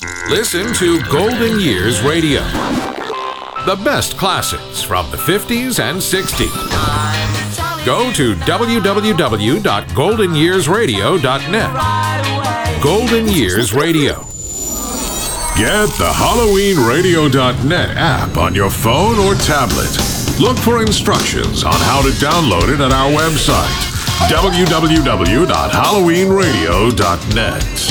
Listen to Golden Years Radio. The best classics from the 50s and 60s. Go to www.goldenyearsradio.net. Golden Years Radio. Get the HalloweenRadio.net app on your phone or tablet. Look for instructions on how to download it at our website, www.halloweenradio.net.